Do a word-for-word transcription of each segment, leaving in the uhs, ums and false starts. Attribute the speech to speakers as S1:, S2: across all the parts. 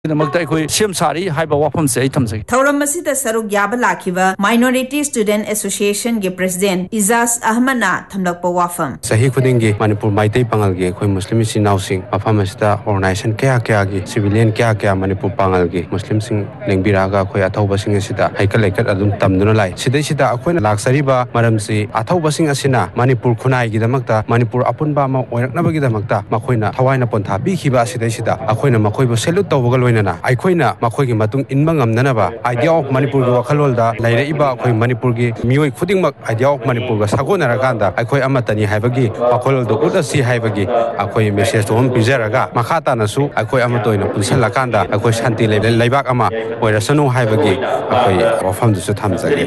S1: ꯁꯦꯝ ꯁꯥꯔꯤ ꯍꯥꯏꯕ ꯋꯥꯐꯝꯁꯦ ꯑꯩ ꯊꯝꯖꯒꯦ꯫
S2: ꯊꯧꯔꯝ ꯑꯁꯤꯗ ꯁꯔꯨꯛ ꯌꯥꯕ ꯂꯥꯛꯈꯤꯕ ꯃꯥꯏꯅꯣꯔꯤꯇꯤ ꯁ꯭ꯇꯨꯗꯦꯟꯠ ꯑꯦꯁꯣꯁꯤꯌꯦꯁꯟꯒꯤ ꯄ꯭ꯔꯦꯁꯤꯗꯦꯟꯠ ꯏꯖꯥꯖ ꯑꯍꯃꯗꯅ ꯊꯝꯂꯛꯄ ꯋꯥꯐꯝ꯫
S3: ꯆꯍꯤ ꯈꯨꯗꯤꯡꯒꯤ ꯃꯅꯤꯄꯨꯔ ꯃꯩꯇꯩ ꯄꯥꯉꯜꯒꯤ ꯑꯩꯈꯣꯏ ꯃꯨꯁꯂꯤꯝ ꯏꯆꯤꯟ ꯏꯅꯥꯎꯁꯤꯡ ꯃꯐꯝ ꯑꯁꯤꯗ ꯑꯣꯔꯒꯅꯥꯏꯖꯦꯁꯟ ꯀꯌꯥ ꯀꯌꯥꯒꯤ ꯁꯤꯚꯤꯂꯤꯌꯟ ꯀꯌꯥ ꯀꯌꯥ ꯃꯅꯤꯄꯨꯔ ꯄꯥꯉꯜꯒꯤ ꯃꯨꯁꯂꯤꯝꯁꯤꯡ ꯂꯦꯡꯕꯤꯔꯛꯑꯒ ꯑꯩꯈꯣꯏ ꯑꯊꯧꯕꯁꯤꯡ ꯑꯁꯤꯗ ꯍꯩꯀꯠ ꯂꯩꯀꯠ ꯑꯗꯨꯝ ꯇꯝꯗꯨꯅ ꯂꯥꯛꯏ꯫ ꯁꯤꯗꯩꯁꯤꯗ ꯑꯩꯈꯣꯏꯅ ꯂꯥꯛꯆꯔꯤꯕ ꯃꯔꯝꯁꯤ ꯑꯊꯧꯕꯁꯤꯡ ꯑꯁꯤꯅ ꯃꯅꯤꯄꯨꯔ ꯈꯨꯟꯅꯥꯏꯒꯤꯗꯃꯛꯇ ꯃꯅꯤꯄꯨꯔ ꯑꯄꯨꯟꯕ ꯑꯃ ꯑꯣꯏꯔꯛꯅꯕꯒꯤꯗꯃꯛꯇ ꯃꯈꯣꯏꯅ ꯊꯋꯥꯏꯅ ꯄꯣꯟꯊꯥ ꯄꯤꯈꯤꯕ ꯑꯁꯤꯗꯩꯁꯤꯗ ꯑꯩꯈꯣꯏꯅ ꯃꯈꯣꯏꯕꯨ ꯁꯦꯂꯨꯠ ꯇꯧꯕꯒ ꯂꯣꯏꯅꯅ ꯑꯩꯈꯣꯏꯅ ꯃꯈꯣꯏꯒꯤ ꯃꯇꯨꯡ ꯏꯟꯕ ꯉꯝꯅꯅꯕ ꯑꯥꯏꯗꯤꯌꯥ ꯑꯣꯐ ꯃꯅꯤꯄꯨꯔꯒꯤ ꯋꯥꯈꯜꯂꯣꯟꯗ ꯂꯩꯔꯛꯏꯕ ꯑꯩꯈꯣꯏ ꯃꯅꯤꯄꯨꯔꯒꯤ ꯃꯤꯑꯣꯏ ꯈꯨꯗꯤꯡꯃꯛ ꯑꯥꯏꯗꯤꯌꯥ ꯑꯣꯐ ꯃꯅꯤꯄꯨꯔꯒ ꯁꯥꯒꯣꯟꯅꯔꯀꯥꯟꯗ ꯑꯩꯈꯣꯏ ꯑꯃꯠꯇꯅꯤ ꯍꯥꯏꯕꯒꯤ ꯋꯥꯈꯜꯂꯣꯟꯗꯨ ꯎꯠꯂꯁꯤ ꯍꯥꯏꯕꯒꯤ ꯑꯩꯈꯣꯏ ꯃꯦꯁꯦꯖꯇꯣ ꯑꯃ ꯄꯤꯖꯔꯒ ꯃꯈꯥ ꯇꯥꯅꯁꯨ ꯑꯩꯈꯣꯏ ꯑꯃꯠꯇ ꯑꯣꯏꯅ ꯄꯨꯟꯁꯤꯜꯂꯀꯥꯟꯗ ꯑꯩꯈꯣꯏ ꯁꯥꯟꯇꯤ ꯂꯩꯕ ꯂꯩꯕꯥꯛ ꯑꯃ ꯑꯣꯏꯔꯁꯅꯨ ꯍꯥꯏꯕꯒꯤ ꯑꯩꯈꯣꯏ ꯋꯥꯐꯝꯗꯨꯁꯨ ꯊꯝꯖꯒꯦ꯫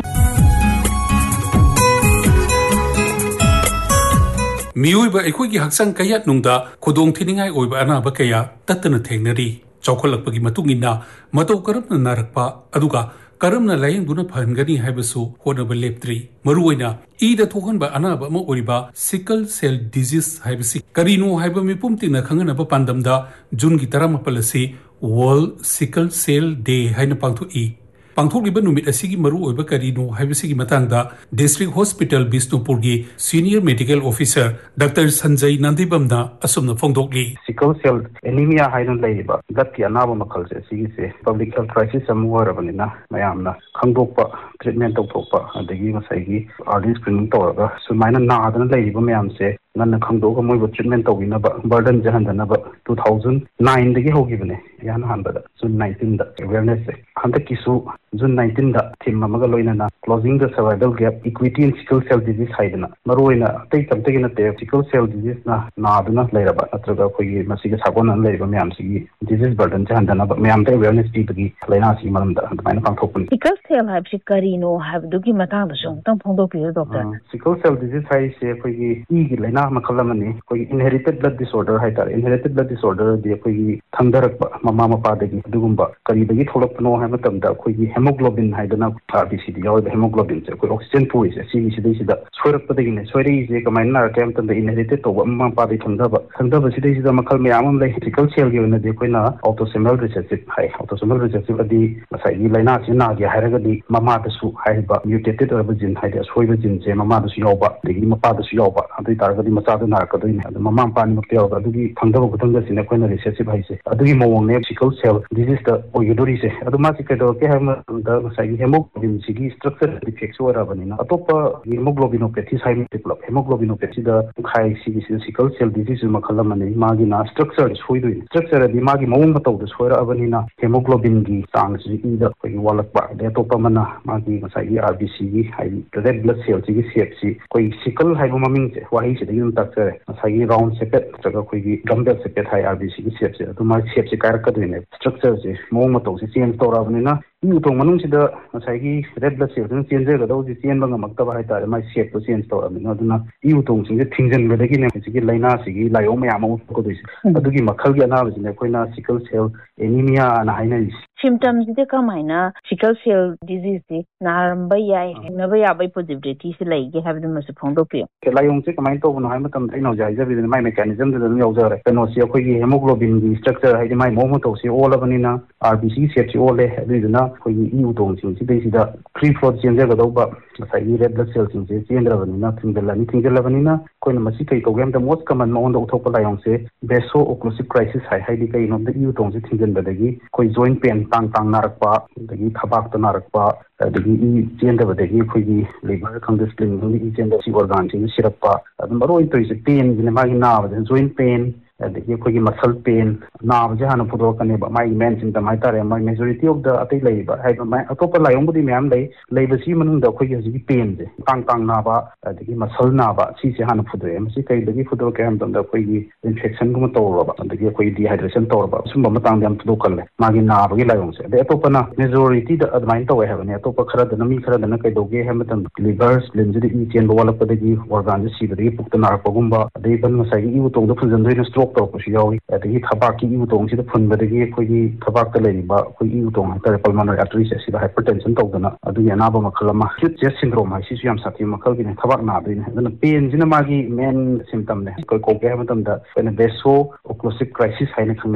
S4: ꯃꯤꯑꯣꯏꯕ ꯑꯩꯈꯣꯏꯒꯤ ꯍꯛꯆꯥꯡ ꯀꯌꯥꯠꯅꯨꯡꯗ ꯈꯨꯗꯣꯡꯊꯤꯅꯤꯡꯉꯥꯏ ꯑꯣꯏꯕ ꯑꯅꯥꯕ ꯀꯌꯥ ꯇꯠꯇꯅ ꯊꯦꯡꯅꯔꯤ꯫ ꯆꯥꯎꯈꯠꯂꯛꯄꯒꯤ ꯃꯇꯨꯡ ꯏꯟꯅ ꯃꯇꯧ ꯀꯔꯝꯅ ꯅꯥꯔꯛꯄ ꯑꯗꯨꯒ ꯀꯔꯝꯅ ꯂꯥꯌꯦꯡꯗꯨꯅ ꯐꯍꯟꯒꯅꯤ ꯍꯥꯏꯕꯁꯨ ꯍꯣꯠꯅꯕ ꯂꯦꯞꯇ꯭ꯔꯤ꯫ ꯃꯔꯨꯑꯣꯏꯅ ꯏꯗ ꯊꯣꯛꯍꯟꯕ ꯑꯅꯥꯕ ꯑꯃ ꯑꯣꯏꯔꯤꯕ ꯁꯤꯀꯜ ꯁꯦꯜ ꯗꯤꯖꯤꯁ ꯍꯥꯏꯕꯁꯤ ꯀꯔꯤꯅꯣ ꯍꯥꯏꯕ ꯃꯤꯄꯨꯝ ꯇꯤꯡꯅ ꯈꯪꯍꯟꯅꯕ ꯄꯥꯟꯗꯝꯗ ꯖꯨꯟꯒꯤ ꯇꯔꯥꯃꯥꯄꯜ ꯑꯁꯤ ꯋꯥꯔꯜꯗ ꯁꯤꯀꯜ ꯁꯦꯜ ꯗꯦ ꯍꯥꯏꯅ ꯄꯥꯡꯊꯣꯛꯏ꯫ ꯄꯥꯡꯊꯣꯛꯂꯤꯕ ꯅꯨꯃꯤꯠ ꯑꯁꯤꯒꯤ ꯃꯔꯨꯑꯣꯏꯕ ꯀꯔꯤꯅꯣ ꯍꯥꯏꯕꯁꯤꯒꯤ ꯃꯇꯥꯡꯗ district hospital ꯕꯤꯁꯅꯨꯄꯨꯔꯒꯤ senior medical officer doctor ꯁꯟꯖꯩ ꯅꯥꯟꯗꯤꯕꯝꯅ ꯑꯁꯨꯝꯅ ꯐꯣꯡꯗꯣꯛꯂꯤ꯫
S5: ꯁꯤꯀꯜ ꯁꯦꯜ ꯑꯦꯅꯤꯃꯤꯌꯥ ꯍꯥꯏꯅ ꯂꯩꯔꯤꯕ ꯕ꯭ꯂꯗꯀꯤ ꯑꯅꯥꯕ ꯃꯈꯜꯁꯦ ꯁꯤꯒꯤꯁꯦ ꯄꯕ꯭ꯂꯤꯛ ꯍꯦꯜꯊ ꯀ꯭ꯔꯥꯏꯁꯤꯁ ꯑꯃ ꯑꯣꯏꯔꯕꯅꯤꯅ ꯃꯌꯥꯝꯅ ꯈꯪꯗꯣꯛꯄ ꯇ꯭ꯔꯤꯠꯃꯦꯟ ꯇꯧꯊꯣꯛꯄ ꯑꯗꯒꯤ ꯉꯁꯥꯏꯒꯤ ꯑꯥꯔꯂꯤ ꯁ꯭ꯀ꯭ꯔꯤꯅꯤꯡ ꯇꯧꯔꯒ ꯁꯨꯃꯥꯏꯅ ꯅꯥꯗꯅ ꯂꯩꯔꯤꯕ ꯃꯌꯥꯝꯁꯦ ꯉꯟꯅ ꯈꯪꯗꯣꯛꯑꯒ ꯃꯣꯏꯕꯨ ꯇ꯭ꯔꯤꯠꯃꯦꯟ ꯇꯧꯕꯤꯅꯕ ꯕꯔꯗꯟꯁꯦ ꯍꯟꯊꯅꯕ ꯇꯨ ꯊꯥꯎꯖꯟ ꯅꯥꯏꯟꯗꯒꯤ ꯍꯧꯈꯤꯕꯅꯦ ꯏꯍꯥꯟ ꯍꯥꯟꯕꯗ ꯖꯨꯟ ꯅꯥꯏꯟꯇꯤꯟꯗ ꯑꯦꯋꯦꯔꯅꯦꯁꯁꯦ ꯍꯟꯗꯛꯀꯤꯁꯨ ꯖꯨꯟ ꯅꯥꯏꯟꯇꯤꯟꯗ ꯊꯤꯝ ꯑꯃꯒ ꯂꯣꯏꯅꯅ ꯀ꯭ꯂꯣꯖꯤꯡ ꯗ ꯁꯔꯚꯥꯏꯚꯦꯜ ꯒꯦꯞ ꯏꯀ꯭ꯋꯤꯇꯤ ꯏꯟ ꯁꯤꯀꯜ ꯁꯦꯜ ꯗꯤꯖꯤꯁ ꯍꯥꯏꯗꯅ ꯃꯔꯨꯑꯣꯏꯅ ꯑꯇꯩ ꯀꯝꯇꯒꯤ ꯅꯠꯇꯦ ꯁꯤꯀꯜ ꯁꯦꯜ ꯗꯤꯖꯤꯁꯅ ꯅꯥꯗꯨꯅ ꯂꯩꯔꯕ ꯅꯠꯇ꯭ꯔꯒ ꯑꯩꯈꯣꯏꯒꯤ ꯃꯁꯤꯒ ꯁꯥꯒꯣꯟꯅꯅ ꯂꯩꯔꯤꯕ ꯃꯌꯥꯝꯁꯤꯒꯤ ꯗꯤꯖꯤꯁ ꯕꯔꯗꯟꯁꯦ ꯍꯟꯊꯅꯕ ꯃꯌꯥꯝꯗ ꯑꯦꯋꯦꯔꯅꯦꯁ ꯄꯤꯕꯒꯤ ꯂꯩꯅꯥꯁꯤꯒꯤ ꯃꯔꯝꯗ ꯑꯗꯨꯃꯥꯏꯅ ꯄꯥꯡꯊꯣꯛꯄꯅꯤ꯫
S6: ꯁꯤꯀꯜ ꯁꯦꯜ ꯍꯥꯏꯕꯁꯤ ꯀꯔꯤꯅꯣ ꯍꯥꯏꯕꯗꯨꯒꯤ ꯃꯇꯥꯡꯗꯁꯨ ꯑꯃꯨꯛꯇꯪ ꯐꯣꯡꯗꯣꯛꯄꯤꯌꯨ ꯗꯣꯛꯇꯔ꯫
S5: ꯁꯤꯀꯜ ꯁꯦꯜ ꯗꯤꯖꯤꯁ ꯍꯥꯏꯁꯦ ꯑꯩꯈꯣꯏꯒꯤ ꯏꯒꯤ ꯂꯩꯅꯥ ꯃꯈꯜ ꯑꯃꯅꯤ꯫ ꯑꯩꯈꯣꯏꯒꯤ ꯏꯟꯍꯦꯔꯤꯇꯦꯠ ꯕ꯭ꯂꯗ ꯗꯤꯁꯑꯣꯔꯗꯔ ꯍꯥꯏꯇꯥꯔꯦ꯫ ꯏꯟꯍꯦꯔꯤꯇꯦꯠ ꯕ꯭ꯂꯗ ꯗꯤꯁꯑꯣꯔꯗꯔꯗꯤ ꯑꯩꯈꯣꯏꯒꯤ ꯊꯪꯊꯔꯛꯄ ꯃꯃꯥ ꯃꯄꯥꯗꯒꯤ ꯑꯗꯨꯒꯨꯝꯕ ꯀꯔꯤꯗꯒꯤ ꯊꯣꯛꯂꯛꯄꯅꯣ ꯍꯥꯏꯕ ꯃꯇꯝꯗ ꯑꯩꯈꯣꯏꯒꯤ ꯍꯦꯃꯣꯒ꯭ꯂꯣꯕꯤꯟ ꯍꯥꯏꯗꯅ ꯑꯥꯔ ꯕꯤ ꯁꯤꯗ ꯌꯥꯎꯔꯤꯕ ꯍꯦꯃꯣꯒ꯭ꯂꯣꯕꯤꯟꯁꯦ ꯑꯩꯈꯣꯏ ꯑꯣꯛꯁꯤꯖꯦꯟ ꯄꯨꯔꯤꯁꯦ ꯁꯤꯒꯤ ꯁꯤꯗꯩꯁꯤꯗ ꯁꯣꯏꯔꯛꯄꯗꯒꯤꯅꯦ꯫ ꯁꯣꯏꯔꯛꯏꯁꯦ ꯀꯃꯥꯏꯅ ꯅꯥꯔꯛꯀꯦ ꯍꯥꯏꯕ ꯃꯇꯝꯗ ꯏꯟꯍꯦꯔꯤꯇꯦꯠ ꯇꯧꯕ ꯃꯃꯥ ꯃꯄꯥꯗꯒꯤ ꯈꯪꯊꯕ ꯈꯪꯊꯕꯁꯤꯗꯩꯁꯤꯗ ꯃꯈꯜ ꯃꯌꯥꯝ ꯑꯃ ꯂꯩ꯫ ꯁꯤꯀꯜ ꯁꯦꯜꯒꯤ ꯑꯣꯏꯅꯗꯤ ꯑꯩꯈꯣꯏꯅ ꯑꯣꯇꯣꯁꯣꯃꯦꯜ ꯔꯤꯁꯦꯁꯤꯚ ꯍꯥꯏ꯫ ꯑꯣꯇꯣꯁꯣꯃꯦꯜ ꯔꯤꯁꯦꯁꯤꯚ ꯑꯗꯤ ꯉꯁꯥꯏꯒꯤ ꯂꯩꯅꯥꯁꯤ ꯅꯥꯒꯦ ꯍꯥꯏꯔꯒꯗꯤ ꯃꯃꯥꯗꯁꯨ ꯍꯥꯏꯔꯤꯕ ꯃ꯭ꯌꯨꯇꯦꯇꯦꯠ ꯑꯣꯏꯔꯕ ꯖꯤꯟ ꯍꯥꯏꯗꯤ ꯑꯁꯣꯏꯕ ꯖꯤꯟꯁꯦ ꯃꯃꯥꯗꯁꯨ ꯌꯥꯎꯕ ꯑꯗꯒꯤ ꯃꯄꯥꯗꯁꯨ ꯌꯥꯎꯕ ꯑꯗꯨ ꯑꯣꯏꯇꯥꯔꯒꯗꯤ ꯃꯆꯥꯗꯣ ꯅꯥꯔꯛꯀꯗꯣꯏꯅꯦ꯫ ꯑꯗꯨ ꯃꯃꯥ ꯃꯄꯥ ꯑꯅꯤꯃꯛꯇ ꯌꯥꯎꯕ ꯑꯗꯨꯒꯤ ꯈꯪꯊꯕ ꯈꯨꯊꯪꯗꯁꯤꯅ ꯑꯩꯈꯣꯏꯅ ꯔꯤꯁꯦꯁꯤꯚ ꯍꯥꯏꯁꯦ ꯑꯗꯨꯒꯤ ꯃꯑꯣꯡꯅꯦ ꯁꯤꯀꯜ ꯁꯦꯜ ꯗꯤꯖꯤꯁꯇ ꯑꯣꯏꯒꯗꯣꯔꯤꯁꯦ꯫ ꯑꯗꯣ ꯃꯥꯁꯤ ꯀꯩꯗꯧꯔꯛꯀꯦ ꯍꯥꯏꯕ ꯃꯇꯝꯗ ꯉꯁꯥꯏꯒꯤ ꯍꯦꯃꯣꯒ꯭ꯂꯣꯕꯤꯟꯁꯤꯒꯤ ꯁ꯭ꯇ꯭ꯔꯛꯆꯔ ꯗꯤꯐꯦꯛꯁꯨ ꯑꯣꯏꯔꯕꯅꯤꯅ ꯑꯇꯣꯞꯄ ꯍꯦꯃꯣꯒ꯭ꯂꯣꯕꯤꯅꯣꯄꯦꯊꯤꯁ ꯍꯥꯏꯕ ꯄꯨꯂꯞ ꯍꯦꯃꯣꯒ꯭ꯂꯣꯕꯤꯅꯣꯄꯦꯊꯤꯗ ꯈꯥꯏ ꯁꯤꯒꯤꯁꯤꯗ ꯁꯤꯀꯜ ꯁꯦꯜ ꯗꯤꯖꯤꯁ ꯃꯈꯜ ꯑꯃꯅꯤ꯫ ꯃꯥꯒꯤꯅ ꯁ꯭ꯇ꯭ꯔꯛꯆꯔꯗ ꯁꯣꯏꯗꯣꯏꯅꯤ꯫ ꯁ꯭ꯇ꯭ꯔꯛꯆꯔꯗꯤ ꯃꯥꯒꯤ ꯃꯑꯣꯡ ꯃꯇꯧꯗ ꯁꯣꯏꯔꯛꯑꯕꯅꯤꯅ ꯍꯦꯃꯣꯒ꯭ꯂꯣꯕꯤꯟꯒꯤ ꯆꯥꯡꯁꯤ ꯏꯗ ꯑꯩꯈꯣꯏꯒꯤ ꯋꯥꯠꯂꯛꯄ ꯑꯗꯩ ꯑꯇꯣꯞꯄ ꯑꯃꯅ ꯃꯥꯒꯤ ꯉꯁꯥꯏꯒꯤ ꯑꯥꯔ ꯕꯤ ꯁꯤꯒꯤ ꯍꯥꯏꯗꯤ ꯔꯦꯗ ꯕ꯭ꯂꯗ ꯁꯦꯜꯁꯤꯒꯤ ꯁꯦꯞꯁꯤ ꯑꯩꯈꯣꯏ ꯁꯤꯀꯜ ꯍꯥꯏꯕ ꯃꯃꯤꯡꯁꯦ ꯋꯥꯍꯩꯁꯤꯗꯒꯤ ꯑꯗꯨꯝ ꯇꯥꯛꯆꯔꯦ꯫ ꯉꯁꯥꯏꯒꯤ ꯔꯥꯎꯟ ꯁꯦꯄꯦꯠ ꯅꯠꯇ꯭ꯔꯒ ꯑꯩꯈꯣꯏꯒꯤ ꯒꯝꯕꯦꯜ ꯁꯦꯄꯦꯠ ꯍꯥꯏ ꯑꯥꯔ ꯕꯤ ꯁꯤꯒꯤ ꯁꯦꯞꯁꯦ ꯑꯗꯨ ꯃꯥꯒꯤ ꯁꯦꯞꯁꯦ ꯀꯥꯏꯔꯛꯀꯗꯣꯏꯅꯦ꯫ ꯁ꯭ꯇ꯭ꯔꯛꯆꯔꯁꯦ ꯃꯑꯣꯡ ꯃꯇꯧꯁꯦ ꯆꯦꯟꯖ ꯇꯧꯔꯛꯑꯕꯅꯤꯅ ꯏ ꯎꯇꯣꯡ ꯃꯅꯨꯡꯁꯤꯗ ꯉꯁꯥꯏꯒꯤ ꯔꯦꯗ ꯕ꯭ꯂꯗ ꯁꯦꯜꯁꯤꯅ ꯆꯦꯟꯖꯒꯗꯧꯁꯤ ꯆꯦꯟꯕ ꯉꯝꯃꯛꯇꯕ ꯍꯥꯏꯇꯥꯔꯦ꯫ ꯃꯥꯒꯤ ꯁꯦꯞꯇꯣ ꯆꯦꯟꯖ ꯇꯧꯔꯛꯑꯕꯅꯤꯅ ꯑꯗꯨꯅ ꯏ ꯎꯇꯣꯡꯁꯤꯡꯁꯦ ꯊꯤꯡꯖꯤꯟꯕꯗꯒꯤꯅꯦ ꯍꯧꯖꯤꯛꯀꯤ ꯂꯩꯅꯥꯁꯤꯒꯤ ꯂꯥꯏꯑꯣꯡ ꯃꯌꯥꯝ ꯑꯃ ꯊꯣꯛꯀꯗꯣꯏꯁꯦ꯫ ꯑꯗꯨꯒꯤ ꯃꯈꯜꯒꯤ ꯑꯅꯥꯕꯁꯤꯅꯦ ꯑꯩꯈꯣꯏꯅ ꯁꯤꯀꯜ ꯁꯦꯜ ꯑꯦꯅꯤꯃꯤꯌꯥꯅ ꯍꯥꯏꯅꯔꯤꯁꯦ꯫
S6: ꯁꯤꯝꯇꯝꯁꯤꯗꯤ ꯀꯃꯥꯏꯅ ꯁꯤꯀꯜ ꯁꯦꯜ ꯗꯤꯖꯤꯁꯁꯤ ꯅꯥꯔꯝꯕ ꯌꯥꯏ ꯊꯦꯡꯅꯕ ꯌꯥꯕꯒꯤ ꯄꯣꯖꯤꯕꯤꯂꯤꯇꯤꯁꯤ ꯂꯩꯒꯦ ꯍꯥꯏꯕꯗꯨꯃꯁꯨ ꯐꯣꯡꯗꯣꯛꯄꯤꯌꯨ꯫
S5: ꯂꯥꯏꯑꯣꯡꯁꯦ ꯀꯃꯥꯏꯅ ꯇꯧꯕꯅꯣ ꯍꯥꯏꯕ ꯃꯇꯝꯗ ꯑꯩꯅ ꯍꯧꯖꯤꯛ ꯍꯥꯏꯖꯕꯤꯗꯨꯅ ꯃꯥꯏ ꯃꯦꯀꯥꯅꯤꯖꯝꯗꯨꯗ ꯑꯗꯨꯝ ꯌꯥꯎꯖꯔꯦ꯫ ꯀꯩꯅꯣꯁꯤ ꯑꯩꯈꯣꯏꯒꯤ ꯍꯦꯃꯣꯒ꯭ꯂꯣꯕꯤꯟꯒꯤ ꯁ꯭ꯇ꯭ꯔꯛꯆꯔ ꯍꯥꯏꯗꯤ ꯃꯥꯏ ꯃꯑꯣꯡ ꯃꯇꯧꯁꯤ ꯑꯣꯜꯂꯕꯅꯤꯅ ꯑꯥꯔ ꯕꯤ ꯁꯤꯒꯤ ꯁꯦꯞꯁꯤ ꯑꯣꯜꯂꯦ꯫ ꯑꯗꯨꯏꯗꯨꯅ ꯑꯩꯈꯣꯏꯒꯤ ꯏ ꯎꯇꯣꯡꯁꯤꯡꯁꯤꯗꯩꯁꯤꯗ ꯐ꯭ꯔꯤ ꯐ꯭ꯂꯣꯗ ꯆꯦꯟꯖꯒꯗꯧꯕ ꯉꯁꯥꯏꯒꯤ ꯔꯦꯗ ꯕ꯭ꯂꯗ ꯁꯦꯜꯁꯤꯡꯁꯦ ꯆꯦꯟꯗ꯭ꯔꯕꯅꯤꯅ ꯊꯤꯡꯖꯤꯜꯂꯅꯤ꯫ ꯊꯤꯡꯖꯤꯜꯂꯕꯅꯤꯅ ꯑꯩꯈꯣꯏꯅ ꯃꯁꯤ ꯀꯩ ꯇꯧꯒꯦ ꯍꯥꯏꯕꯗ ꯃꯣꯁ ꯀꯃꯟ ꯃꯉꯣꯟꯗ ꯎꯠꯊꯣꯛꯄ ꯂꯥꯏꯑꯣꯡꯁꯦ ꯕꯦꯁꯣ ꯑꯣꯀ꯭ꯂꯨꯁꯤቭ ꯀ꯭ꯔꯥꯏꯁꯤꯁ ꯍꯥꯏ꯫ ꯍꯥꯏꯗꯤ ꯀꯩꯒꯤꯅꯣꯗ ꯏ ꯎꯇꯣꯡꯁꯦ ꯊꯤꯡꯖꯤꯟꯕꯗꯒꯤ ꯑꯩꯈꯣꯏ ꯖꯣꯏꯟ ꯄꯦꯟ ꯇꯥꯡ ꯇꯥꯡ ꯅꯥꯔꯛꯄ ꯑꯗꯒꯤ ꯊꯕꯥꯛꯇ ꯅꯥꯔꯛꯄ ꯑꯗꯒꯤ ꯏ ꯆꯦꯟꯗꯕꯗꯒꯤ ꯑꯩꯈꯣꯏꯒꯤ ꯂꯤꯚꯔ ꯈꯪꯗꯦ ꯁ꯭ꯄ꯭ꯂꯤꯟ ꯈꯪꯗꯦ ꯏ ꯆꯦꯟꯗꯕ ꯁꯤ ꯑꯣꯔꯒꯥꯟꯁꯤꯡꯁꯦ ꯁꯤꯔꯛꯄ ꯑꯗꯨꯝ ꯃꯔꯨ ꯑꯣꯏꯅ ꯇꯧꯔꯤꯁꯦ ꯄꯦꯟꯁꯤꯅ ꯃꯥꯒꯤ ꯅꯥꯕꯁꯦ ꯖꯣꯏꯟ ꯄꯦꯟ ꯑꯗꯒꯤ ꯑꯩꯈꯣꯏꯒꯤ ꯃꯁꯜ ꯄꯦꯟ ꯅꯥꯕꯁꯦ ꯍꯥꯟꯅ ꯐꯨꯗꯣꯔꯛꯀꯅꯦꯕ ꯃꯥꯒꯤ ꯃꯦꯟ ꯁꯤꯝꯇꯝ ꯍꯥꯏꯇꯥꯔꯦ꯫ ꯃꯥꯏ ꯃꯦꯖꯣꯔꯤꯇꯤ ꯑꯣꯐ ꯗ ꯑꯇꯩ ꯂꯩꯔꯤꯕ ꯍꯥꯏꯕ ꯃꯥꯏ ꯑꯇꯣꯞꯄ ꯂꯥꯏꯑꯣꯡꯕꯨꯗꯤ ꯃꯌꯥꯝ ꯂꯩ꯫ ꯂꯩꯕꯁꯤꯒꯤ ꯃꯅꯨꯡꯗ ꯑꯩꯈꯣꯏꯒꯤ ꯍꯧꯖꯤꯛꯀꯤ ꯄꯦꯟꯁꯦ ꯇꯥꯡ ꯇꯥꯡ ꯅꯥꯕ ꯑꯗꯒꯤ ꯃꯁꯜ ꯅꯥꯕ ꯁꯤꯁꯦ ꯍꯥꯟꯅ ꯐꯨꯗꯣꯛꯑꯦ꯫ ꯃꯁꯤ ꯀꯩꯗꯒꯤ ꯐꯨꯗꯣꯔꯛꯀꯦ ꯍꯥꯏꯕ ꯃꯇꯝꯗ ꯑꯩꯈꯣꯏꯒꯤ ꯏꯟꯐꯦꯛꯁꯟꯒꯨꯝꯕ ꯇꯧꯔꯨꯔꯕ ꯑꯗꯒꯤ ꯑꯩꯈꯣꯏꯒꯤ ꯗꯤꯍꯥꯏꯗ꯭ꯔꯦꯁꯟ ꯇꯧꯔꯕ ꯁꯨꯝꯕ ꯃꯇꯥꯡꯗ ꯌꯥꯝ ꯐꯨꯗꯣꯛꯀꯜꯂꯦ ꯃꯥꯒꯤ ꯅꯥꯕꯒꯤ ꯂꯥꯏꯑꯣꯡꯁꯦ꯫ ꯑꯗꯩ ꯑꯇꯣꯞꯄꯅ ꯃꯦꯖꯣꯔꯤꯇꯤꯗ ꯑꯗꯨꯃꯥꯏꯅ ꯇꯧꯋꯦ ꯍꯥꯏꯕꯅꯤ꯫ ꯑꯇꯣꯞꯄ ꯈꯔꯗꯅ ꯃꯤ ꯈꯔꯗꯅ ꯀꯩꯗꯧꯒꯦ ꯍꯥꯏꯕ ꯃꯇꯝꯗ ꯂꯤꯚꯔ ꯁ꯭ꯄ꯭ꯂꯤꯟꯁꯤꯗ ꯏ ꯆꯦꯟꯕ ꯋꯥꯠꯂꯛꯄꯗꯒꯤ ꯑꯣꯔꯒꯥꯟꯁꯦ ꯁꯤꯕꯗꯒꯤ ꯄꯨꯛꯇ ꯅꯥꯔꯛꯄꯒꯨꯝꯕ ꯑꯗꯩ ꯏꯚꯟ ꯉꯁꯥꯏꯒꯤ ꯏ ꯎꯇꯣꯡꯗ ꯐꯨꯟꯖꯟꯗꯣꯏꯅ ꯁ꯭ꯇ꯭ꯔꯣꯛ ꯇꯧꯔꯛꯄꯁꯨ ꯌꯥꯎꯏ꯫ ꯑꯗꯒꯤ ꯊꯕꯥꯛꯀꯤ ꯏ ꯎꯇꯣꯡꯁꯤꯗ ꯐꯨꯟꯕꯗꯒꯤ ꯑꯩꯈꯣꯏꯒꯤ ꯊꯕꯥꯛꯇ ꯂꯩꯔꯤꯕ ꯑꯩꯈꯣꯏ ꯏ ꯎꯇꯣꯡ ꯍꯥꯏꯇꯥꯔꯦ ꯄꯜꯃꯣꯅꯔꯤ ꯑꯥꯔꯇꯔꯤꯁꯦ ꯁꯤꯗ ꯍꯥꯏꯄꯔꯇꯦꯟꯁꯟ ꯇꯧꯗꯅ ꯑꯗꯨꯒꯤ ꯑꯅꯥꯕ ꯃꯈꯜ ꯑꯃ ꯑꯦꯛꯌꯨꯠ ꯆꯦꯁ ꯁꯤꯟꯗ꯭ꯔꯣꯝ ꯍꯥꯏ ꯁꯤꯁꯨ ꯌꯥꯝ ꯁꯥꯊꯤꯕ ꯃꯈꯜꯒꯤꯅꯦ ꯊꯕꯥꯛ ꯅꯥꯗꯣꯏꯅꯦ꯫ ꯑꯗꯨꯅ ꯄꯦꯟꯁꯤꯅ ꯃꯥꯒꯤ ꯃꯦꯟ ꯁꯤꯝꯇꯝꯅꯦ꯫ ꯀꯩ ꯀꯧꯒꯦ ꯍꯥꯏꯕ ꯃꯇꯝꯗ ꯑꯩꯈꯣꯏꯅ ꯕꯦꯁꯣ ꯑꯣꯀ꯭ꯂꯨꯁꯤቭ ꯀ꯭ꯔꯥꯏꯁꯤꯁ ꯍꯥꯏꯅ ꯈꯪꯅꯩ꯫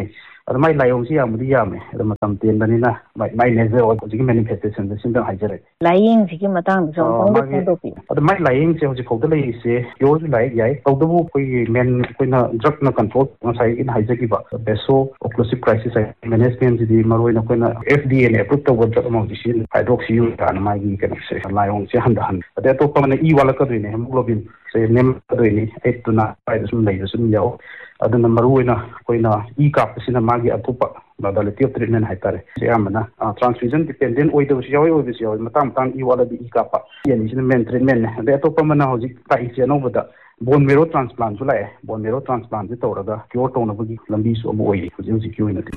S5: ꯑꯗ ꯃꯥꯏ ꯂꯥꯏꯌꯣꯡꯁꯤ ꯌꯥꯝꯕꯗꯤ ꯌꯥꯝꯃꯦ ꯑꯗ ꯃꯇꯝ ꯇꯦꯟꯕꯅꯤꯅ ꯃꯥꯏ ꯃꯥꯏ ꯅꯦꯖꯔ ꯑꯣꯏꯕ ꯍꯧꯖꯤꯛꯀꯤ ꯃꯦꯅꯤꯐꯦꯁꯇꯦꯁꯟꯁꯦ ꯁꯤꯝꯇꯪ ꯍꯥꯏꯖꯔꯒꯦ
S6: ꯂꯥꯏꯌꯦꯡꯁꯤꯒꯤ ꯃꯇꯥꯡꯗꯁꯨ ꯑꯃꯨꯛꯇꯪ ꯐꯣꯡꯗꯣꯛꯄꯤꯌꯨ
S5: ꯑꯗ ꯃꯥꯏ ꯂꯥꯏꯌꯦꯡꯁꯦ ꯍꯧꯖꯤꯛ ꯐꯥꯎꯗ ꯂꯩꯔꯤꯁꯦ ꯀ꯭ꯌꯣꯔꯁꯨ ꯂꯥꯏꯌꯦꯡ ꯌꯥꯏ ꯇꯧꯕꯇꯕꯨ ꯑꯩꯈꯣꯏꯒꯤ ꯃꯦꯟ ꯑꯩꯈꯣꯏꯅ ꯗ꯭ꯔꯒꯅ ꯀꯟꯇ꯭ꯔꯣꯜ ꯉꯁꯥꯏ ꯑꯩꯅ ꯍꯥꯏꯖꯈꯤꯕ ꯕꯦꯁꯣ ꯑꯣꯀ꯭ꯂꯨꯁꯤভ ꯀ꯭ꯔꯥꯏꯁꯤꯁ ꯃꯦꯅꯦꯖꯃꯦꯟꯁꯤꯗꯤ ꯃꯔꯨꯑꯣꯏꯅ ꯑꯩꯈꯣꯏꯅ ꯑꯦꯐ ꯗꯤ ꯑꯦꯅ ꯑꯦꯄ꯭ꯔꯨꯞ ꯇꯧꯕ ꯗ꯭ꯔꯒ ꯑꯃ ꯍꯧꯖꯤꯛ ꯁꯤꯖꯤꯟꯅꯩ ꯍꯥꯏꯗ꯭ꯔꯣꯛꯁꯤꯌꯨꯔꯥꯅ ꯃꯥꯒꯤ ꯀꯩꯅꯣꯁꯦ ꯂꯥꯏꯑꯣꯡꯁꯦ ꯍꯟꯊꯍꯟ ꯑꯗꯩ ꯑꯇꯣꯞꯄ ꯑꯃꯅ ꯏ ꯋꯥꯠꯂꯛꯀꯗꯣꯏꯅꯦ ꯍꯦꯃꯣꯒ꯭ꯂꯣꯕꯤꯟ ꯁꯦ ꯅꯦꯝꯃꯛꯀꯗꯣꯏꯅꯤ ꯑꯩꯠ ꯇꯨ ꯅꯥꯏꯟ ꯁ꯭ꯋꯥꯏꯗ ꯁꯨꯝ ꯂꯩꯕ ꯁꯨꯝ ꯌꯥꯎ ꯑꯗꯨꯅ ꯃꯔꯨꯑꯣꯏꯅ ꯑꯩꯈꯣꯏꯅ ꯏ ꯀꯥꯞꯄꯁꯤꯅ ꯃꯥꯒꯤ ꯑꯇꯣꯞꯄ ꯃꯣꯗꯥꯂꯤꯇꯤ ꯑꯣꯐ ꯇ꯭ꯔꯤꯠꯃꯦꯟ ꯍꯥꯏꯇꯥꯔꯦ ꯑꯌꯥꯝꯕꯅ ꯇ꯭ꯔꯥꯟꯁꯐ꯭ꯌꯨꯖꯟ ꯗꯤꯄꯦꯟꯗꯦꯟ ꯑꯣꯏꯗꯕꯁꯨ ꯌꯥꯎꯏ ꯑꯣꯏꯕꯁꯨ ꯌꯥꯎꯏ ꯃꯇꯥꯡ ꯃꯇꯥꯡ ꯏ ꯋꯥꯠꯂꯗꯤ ꯏ ꯀꯥꯞꯄ ꯁꯤ ꯑꯅꯤꯁꯤꯅ ꯃꯦꯟ ꯇ꯭ꯔꯤꯠꯃꯦꯟꯅꯦ ꯑꯗꯩ ꯑꯇꯣꯞꯄ ꯑꯃꯅ ꯍꯧꯖꯤꯛ ꯂꯥꯛꯏꯁꯦ ꯑꯅꯧꯕꯗ ꯕꯣꯟ ꯃꯦꯔꯣ ꯇ꯭ꯔꯥꯟꯁꯄ꯭ꯂꯥꯟꯁꯨ ꯂꯥꯛꯑꯦ ꯕꯣꯟ ꯃꯦꯔꯣ ꯇ꯭ꯔꯥꯟꯁꯄ꯭ꯂꯥꯟꯁꯦ ꯇꯧꯔꯒ ꯀ꯭ꯌꯣꯔ ꯇꯧꯅꯕꯒꯤ ꯂꯝꯕꯤꯁꯨ ꯑꯃ ꯑꯣꯏꯔꯤ ꯍꯧꯖꯤꯛ ꯍꯧꯖꯤꯛꯀꯤ ꯑꯣꯏꯅꯗꯤ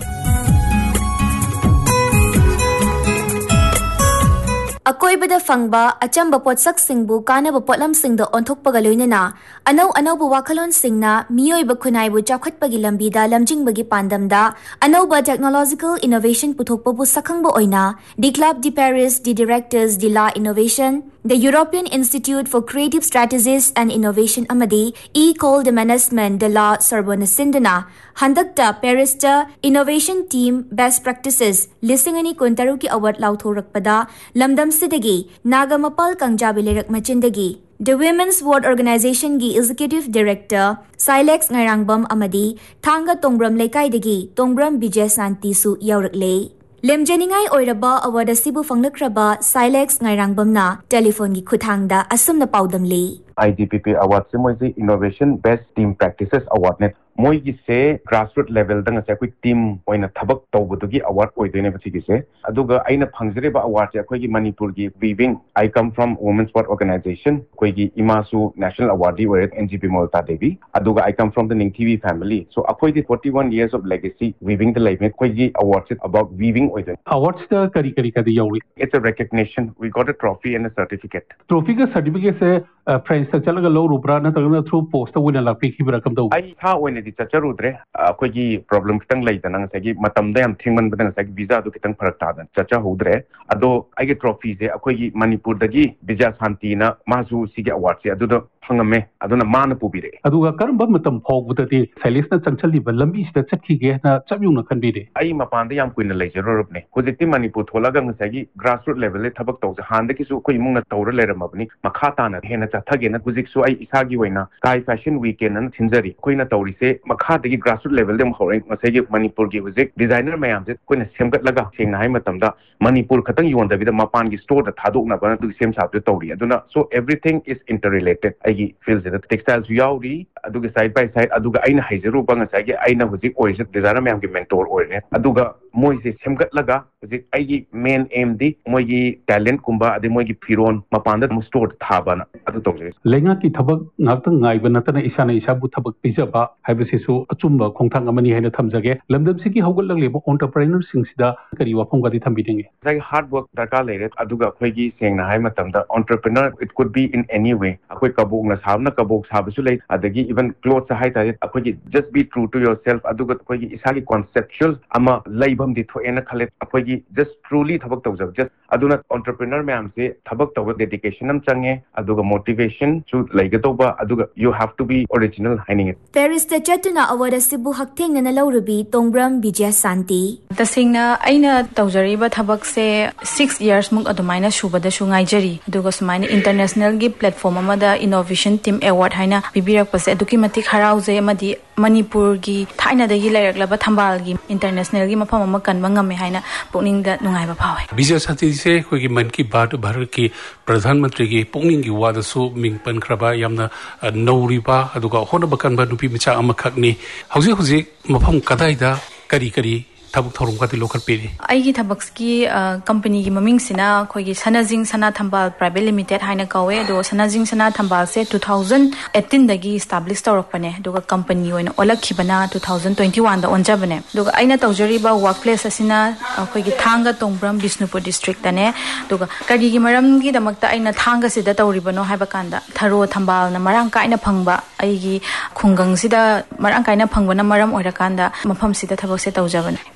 S7: ꯑꯀꯣꯏꯕꯗ ꯐꯪꯕ ꯑꯆꯝꯕ ꯄꯣꯠꯁꯛꯁꯤꯡꯕꯨ ꯀꯥꯟꯅꯕ ꯄꯣꯠꯂꯝꯁꯤꯡꯗ ꯑꯣꯟꯊꯣꯛꯄꯒ ꯂꯣꯏꯅꯅ ꯑꯅꯧ ꯑꯅꯧꯕ ꯋꯥꯈꯜꯂꯣꯟꯁꯤꯡꯅ ꯃꯤꯑꯣꯏꯕ ꯈꯨꯟꯅꯥꯏꯕꯨ ꯆꯥꯎꯈꯠꯄꯒꯤ ꯂꯝꯕꯤꯗ ꯂꯝꯖꯤꯡꯕꯒꯤ ꯄꯥꯟꯗꯝꯗ ꯑꯅꯧꯕ ꯇꯦꯛꯅꯣꯂꯣꯖꯤꯀꯦꯜ ꯏꯅꯣꯚꯦꯁꯟ ꯄꯨꯊꯣꯛꯄꯕꯨ ꯁꯛꯈꯪꯕ ꯑꯣꯏꯅ ꯗꯤ ꯀ꯭ꯂꯕ ꯗꯤ ꯄꯦꯔꯤꯁ ꯗꯤ ꯗꯤꯔꯦꯛꯇꯔꯁ ꯗꯤ ꯂꯥ ꯏꯅꯣꯚꯦꯁꯟ ꯗ European institute for creative ꯁ꯭ꯇ꯭ꯔꯦꯇꯦꯖꯤꯁ ꯑꯦꯟड innovation ꯑꯃꯗꯤ ꯏ ꯀꯣꯜ ꯗ ꯃꯦꯅꯦꯖꯃꯦꯟꯠ ꯗ ꯂꯥ ꯁꯣꯔꯕꯣꯟꯅ ꯁꯤꯟꯗꯨꯅ ꯍꯟꯗꯛꯇ ꯄꯦꯔꯤꯁꯇ ꯏꯅꯣꯚꯦꯁꯟ ꯇꯤꯝ ꯕꯦꯁꯠ ꯄ꯭ꯔꯦꯛꯇꯤꯁꯦꯁ ꯂꯤꯁꯤꯡ ꯑꯅꯤ ꯀꯨꯟꯇꯔꯨꯛꯀꯤ ꯑꯦꯋꯥꯔꯗ ꯂꯥꯎꯊꯣꯔꯛꯄꯗ ꯂꯝꯗꯝꯁꯤꯗꯒꯤ ꯅꯥꯒꯥꯃꯄꯥꯜ ꯀꯪꯖꯥꯕꯤ ꯂꯩꯔꯛ ꯃꯆꯤꯟꯗꯒꯤ ꯗ ꯋꯤꯃꯦꯟꯁ ꯋꯥꯔꯗ ꯑꯣꯔꯒꯅꯥꯏꯖꯦꯁꯟꯒꯤ ꯑꯦꯛꯖꯤꯀ꯭ꯌꯨꯇꯤꯚ ꯗꯤꯔꯦꯛꯇꯔ ꯁꯥꯏꯂꯦꯛꯁ ꯉꯥꯏꯔꯥꯡꯕꯝ ꯑꯃꯗꯤ ꯊꯥꯡꯒ ꯇꯣꯡꯕ꯭ꯔꯝ ꯂꯩꯀꯥꯏꯗꯒꯤ ꯇꯣꯡꯕ꯭ꯔꯝ ꯕꯤꯖय ꯁꯥꯟꯇꯤꯁꯨ ꯌꯥꯎꯔꯛꯂꯦ ꯂꯦꯝꯖꯅꯤꯡꯉꯥꯏ ꯑꯣꯏꯔꯕ ꯑꯦꯋꯥꯔꯗ ꯑꯁꯤꯕꯨ ꯐꯪꯂꯛꯈ꯭ꯔꯕ ꯁꯥꯏꯂꯦꯛꯁ ꯉꯥꯏꯔꯥꯡꯕꯝꯅ ꯇꯦꯂꯤꯐꯣꯟꯒꯤ ꯈꯨꯠꯊꯥꯡꯗ ꯑꯁꯨꯝꯅ ꯄꯥꯎꯗꯝꯂꯤ
S8: I D P P award se moi se innovation best team practices award ne moi gi se grassroots level da ngase koi team oina thabak tawbudugi award oidene basi gi se aduga aina phangjare ba award se koi gi Manipur gi weaving I come from women's world organization koi gi imasu national awardee oire N G P Molta Devi aduga I come from the Ningthivi family so akoi di forty-one years of legacy weaving the life koi gi award se about weaving oidene
S4: awards da kari kari ka di yawi
S8: it's a recognition we got a trophy and a certificate
S4: trophy ka certificate se friends ta chalaga lo rubra na tagna through post wina la pikhi bra kam do
S8: ai tha oine di chacharudre akoi gi problem kitang leitana ngasagi matam da yam thingman bada ngasagi visa du kitang pharak ta dan chacha hudre ado ai gi trophy se akoi gi Manipur dagi Vijay Shanti na masu sigi award se adu do phangame aduna mana pubire
S4: aduga karamba matam phogbuda di Silas na changchali ba lambi sida chakhi ge na chamyu na khanbire
S8: ai mapan da yam kuina leijarorub ne hojikti Manipur tholaga ngasagi grassroots level le thabak tawse han da kisu koi mungna tawra leramabni makha ta na hena chathage na hojik su ai isagi waina kai fashion weekend na thinjari koina tawrise makha dagi grassroots level dem hore ngasagi Manipur gi hojik designer mayam je koina semgat laga sengna hai matam da Manipur khatang yon da bida mapan gi store da thadok na bana du sem sa de tawri aduna so everything is interrelated ai gi feels that textiles yauri aduga side by side aduga aina haijaru ba ngasagi aina hojik oise designer mayam gi mentor oine aduga moi se semgat laga hojik ai gi main aim di moi gi talent kumba ade moi gi phiron mapan da store thaba na adu tawse
S4: lenga ki thabak ngakta ngaiba natana isana isabu thabak pijaba haibasisu achumba khongthang amani haina thamjage lamdam sigi haugal leba entrepreneur sing sida kari wafam gadi thambidenge
S8: like hard work darka lere aduga khoi gi sengna hai matam da entrepreneur it could be in any way akoi kabuk na sabna kabuk sabasu lei adagi even clothes hai ta akoi gi just be true to yourself aduga khoi gi isagi conceptual ama laibam di thoena khale akoi gi just truly thabak tawjab just aduna entrepreneur mayam se thabak tawba dedication am change aduga motivation chu laigatoba aduga you have to be original haining it
S7: Paris ta chatuna award asibu haktheng na lawrubi Tongbram Vijay Shanti
S9: tasingna aina tawjariba thabak se six years muk adumaina subada su ngaijari aduga sumaina international gi platform amada innovation team award haina bibirak pase aduki matik harauje amadi Manipur gi thaina dagi lairak thambal gi international gi mafam ama kanba ngame haina pukning da nungai ba phawe
S4: Vijay Shanti se khoi gi man ki baat bharat ki pradhan mantri gi pukning gi wada su ming pan khraba yamna nauriba aduga hona bakan ba nupi micha ama khakni hauji hauji mafam kadai da kari kari tabuk thorum ka ti local peri
S9: aigi thabak ki company gi maming sina khoi gi Sanajing Sana Thambal Private Limited haina kawe do Sanajing Sana Thambal se two thousand eighteen dagi establish tawrakpane duga company oina olakhibana two thousand twenty-one da onjabane duga aina tawjariba workplace asina khoi gi Thanga Tongbram Bishnupur district dane duga kari gi maram gi damakta aina Thanga sida tawribano haiba kanda tharo thambal na marang kaina phangba aigi khungang sida marang kaina phangba na maram oirakanda mafam sida thabak se tawjabane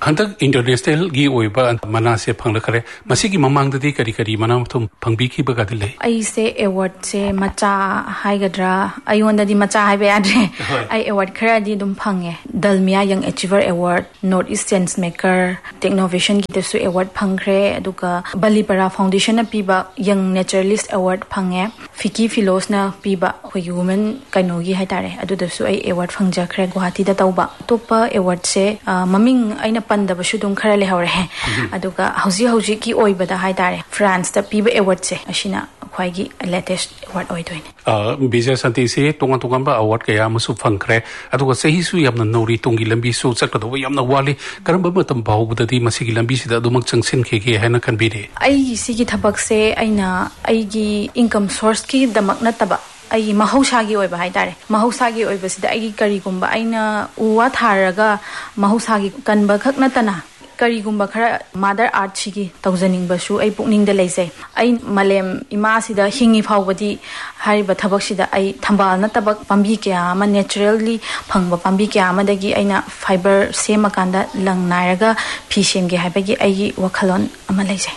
S4: हंतक international गी ओइबा मना से फंगलखरे मसी की ममांगददी करी करी मना थुम फंगबी की बगादि ले
S9: आई से अवार्ड से मचा हाइगद्रा आयोंददी मचा हाइबे आद्रे आई अवार्ड खरादी दुम fungi दलमिया young achiever award north east sense maker टेक्नोवेशन की तसु अवार्ड फंगरे अदुका बलिपरा फाउंडेशन पीबा यंग नेचरलिस्ट अवार्ड फंगे फिकी फिलोस ना पीबा होई वुमेन कइनोगी हाइतारे अदुदसु आई अवार्ड फंगजखरे गुवाहाटी दा तौबा तोपा अवार्ड से ममिंग आइना पंदबसु दुम खरा लेहौरे है अदुगा हौजी हौजी की ओइबदा हाइतारे फ्रांस दा पीबा अवार्ड से अशिना ख्वाइगी लेटेस्ट अवार्ड ओइदोइने
S4: अ बिजय संति से तोंगा तोंगा अवार्ड कया मसु फंगखरे अदुगा सही सु यामना नौरी तोंगी लंबी सु चकदो यामना वाले करम मतम बाहुबददी मसिगी लंबी सिदा दुमक चंगसिन खेगे हैना खनबिरे आई सिगी थबक से आइना आइगी इनकम सोर्स की दमक नतबा आई महौसागी ओइबा हाइतारे महौसागी ओइबसिदा आई करिगुंबा आइना उवा थारगा महौसागी कनबा खक नतना करिगुंबा खरा मदर आर्ट सिगी तौजनिंगबसु आई पुकनिंग द लेजे आई मलेम इमा सिदा हिंगी फावबदी हारिबा थबक सिदा आई थंबाल नतबक पांबी क्या मा नेचुरली फंगबा पांबी क्या मदगी आइना फाइबर सेमकांदा लंग नायरगा फी सेमगे हाइबगी आई वखलोन अमा लेजे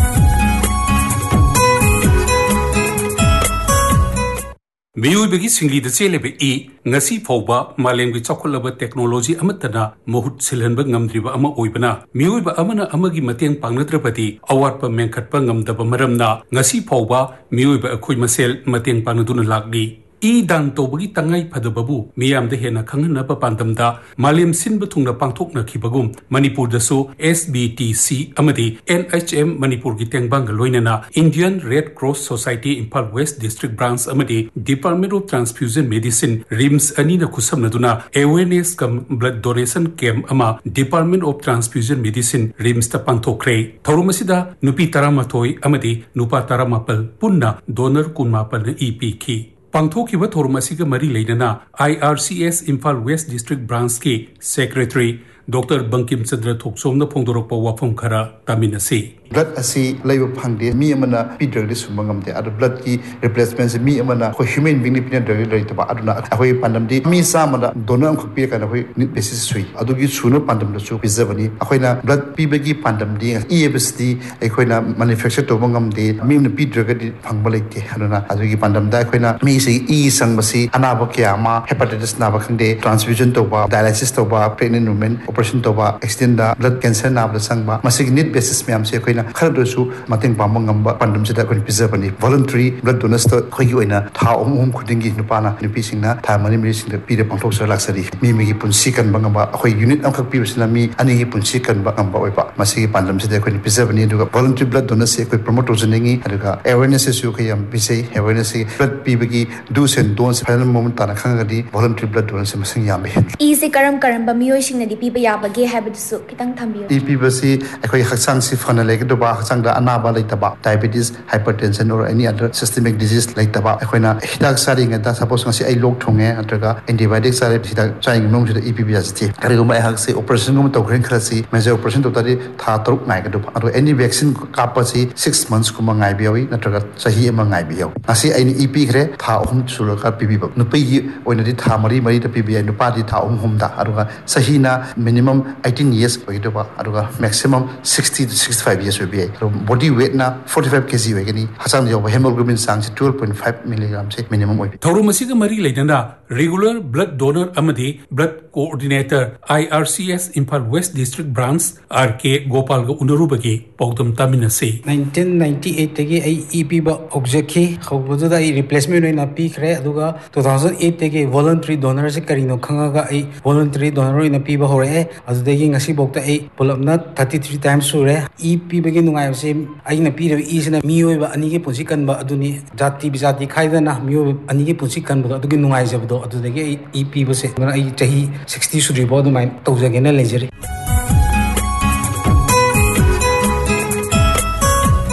S4: मियोइबगी सिंगलीद चेलेबे ई ngasi fauba malemgi chakulaba technology amatana mohut silhanba ngamdriba ama oibana miyoiba amana amagi mateng pangnadrapati award pa menkhatpa ngamdaba maramna ngasi fauba miyoiba akhoi masel mateng panaduna lagni ई दान तौबगी तंगाई फदबबु मियाम दे हेना खंगनबा पांदमदा मालेम सिनबा थुंगना पांथोकना खिबगुम मणिपुर दसो S B T C अमदी N H M Manipur की तेंगबांग लोइनना Indian red cross society Imphal waste district branch अमदी department of transfusion medicine RIMS अनीना खुसमनदुना awareness come blood donation camp अमा department of transfusion medicine RIMS ता पांथोकरे थौरमसिदा नुपी तरामाथोय अमदी नुपा तरामापल पुन्ना donor कुनमापल ने E P की पांथोखिबा थोरमसिगा मरी लेना I R C S Imphal waste district branch के secretary doctor Bankim Chandra थोकसोमना फोंदोरकपा वाफम खरा तामिनसी
S10: blood असी लेबो फंगदे मी अमना पिड्रगदे सुमंगमदे अदु ब्लड की रिप्लेसमेंट से मी अमना को ह्यूमन बीइंग नि पिनद्रगदे लेतबा अदुना अखोय पांडमदि मी सामना दोनों खपि kana hoi nit basis sui adugi suno pandam da chu pizabani akhoina blood pibagi pandam di e b s d akhoina manufacture to bangam de mi ne pidragadi phangba leite aduna adugi pandam da akhoina mi se e sangbasi anaba kya ma hepatitis na ba khande transfusion to ba dialysis to ba pregnant women operation to ba extend da blood cancer na ba sangba masig nit basis me am se akhoina kharadosu mateng pamang ngamba pandam se da kon pizabani voluntary blood donors to khogi oina tha om om khudingi nupana nupi singna tha mani mi sing da pi de pangthok sa laksari mi mi gi punsi kan bangamba akhoi unit am khak pi bisna mi ani gi punsi kan ba amba oiba masi gi pandam se da kon pizabani duga voluntary blood donors se koi promote ojengi aduga awareness su khayam bisai awareness blood pi bagi do's and don'ts final moment ta na khangadi voluntary blood donors se masing yam he
S7: e se karam karam ba miyoi sing na di pi ba ya ba ge habit su kitang thambiyo
S10: e pi basi akhoi haksang si phana le do ba haksang da anaba le taba diabetes hypertension or any other systemic disease like taba akhoina hidak sari nga da suppose ngasi ai lok thonge atraga antibiotic sari hidak chaing nong se e pi bi asti kare ma hak se operation gum to khren khrasi major operation to tari tha taruk nai ga do aro any vaccine ka pa si six months kuma ngai bi yawi natraga sahi ma ngai bi yaw asi ai ni e pi kre tha hum sura ka pi bi ba nu pi oina di tha mari mari da pi bi nu pa di tha hum hum da aruga sahi na minimum eighteen years oi do ba aruga maximum sixty to sixty-five years bi body weight na forty-five kg we gani hasam yo hemoglobin sang se twelve point five milligram se minimum oi
S4: thoru masiga mari leidana regular blood donor amadi blood coordinator I R C S Imphal West District Branch R K Gopal ga unarubagi pawdam taminase
S11: nineteen ninety-eight tagi ai E P ba objeki khawbuda ai replacement oina pi khre aduga two thousand eight tagi voluntary donor se karino khanga ga ai voluntary donor oina pi ba hore adudagi ngasi bokta ai pulapna thirty-three times sure E P bagi nungai se aina pi re e sina miyoi ba ani ge punsi kan ba aduni jati bijati khaidana miyoi ani ge punsi kan ba adugi nungai jabdo adudagi E P ba se ai chahi sixty sudri bo dumai tawjagena lejeri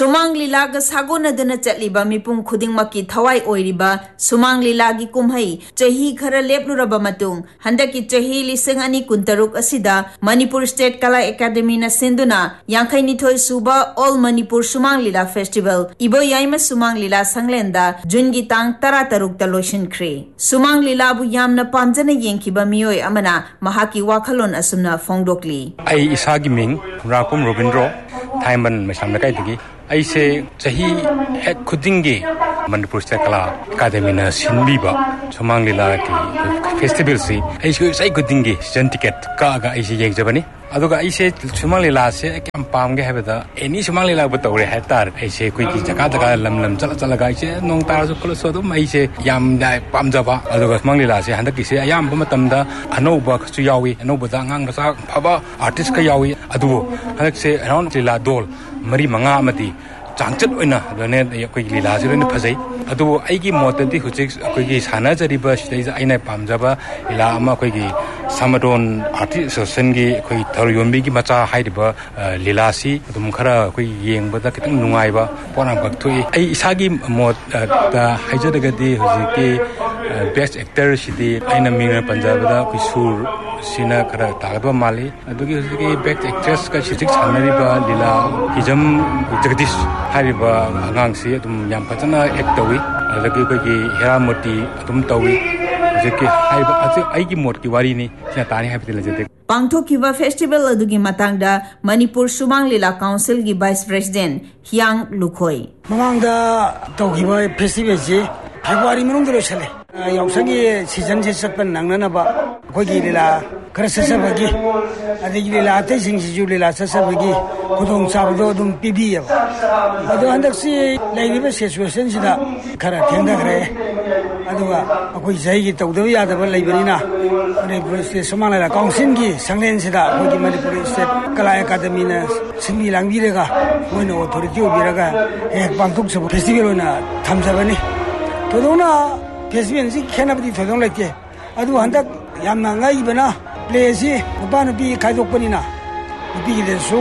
S2: Sumang Lila ga sagona duna chatliba mipung khudingmaki thawai oiriba Sumang Lila gi kumhai chahi khara lepluraba matung handaki chahi lising ani kuntaruk asida Manipur State Kala Academy na sinduna yankai nithoi suba All Manipur Sumang Lila Festival ibo yaima Sumang Lila sanglenda June gi tang tara taruk ta loishin khre Sumang Lila bu yamna pamjana yengkiba miyoi amana mahaki wakhalon asumna fongdokli
S12: ai isagi ming Rakum Robindro Thaiman masam nakai tigi ai se chahi ek khudingi Manipur State Kala Academy na sinbiba Sumang Lila ki festival si ai sai khudingi season ticket ka ga ai se yengjabani aduga ai se Sumang Lila se kam pamge habada any Sumang Lila bu tawre hatar ai se koi ki jaga jaga lam lam chala chala ga se nong tar su kolo so do mai se yam dai pamjaba aduga Sumang Lila se handak ki se ayam ba matamda anoba chu yawi anoba da ngang sa phaba artist ka yawi adu handak se around Lila dol mari manga amati changchat oina done koi Lila se ne phajai adu ai gi motati hujik koi gi sana jariba sidai aina pamjaba ila ama koi gi Samadon artisan gi koi tharyombi gi macha haidiba Lila si dum khara koi yengbada kitang nungai ba pona bakthui ai isagi mot da haijadaga di hujiki best actor sidi aina mingna panjabada koi sur sina khara tagba mali adugi hujiki best actress ka sijik sanariba Lila hijam jagdish hariba angang si dum yam pachana act tawi adagi koi gi heramoti dum tawi jeki haiba aju aigi mot ki wari ni sina tani haipti lajete
S2: Pangthokiba festival adugi matangda Manipur Sumang Lila Council gi Vice President Hyang Lukhoi
S13: mamangda tawgiba festival ji February manungda chale yausagi season je satpan nangnana ba kogi Lila karasasa bagi adigi Lila ate singsi ju Lila sasa bagi kudong sabdo dum pibi ya adu handak si laiba situation sida khara thengda gre aduga akoi jaigi tawda yadaba laibanina Manipur State Sumang Lila Council gi sanglen sida kogi Manipur State Kala Academy na singmi langbirega moina authority obiraga ek pangtuk sab festival na thamjabani todona festival si khenabdi thodong laite adu handak yamna ngai bana play si upana bi khaidokpani na bi gi desu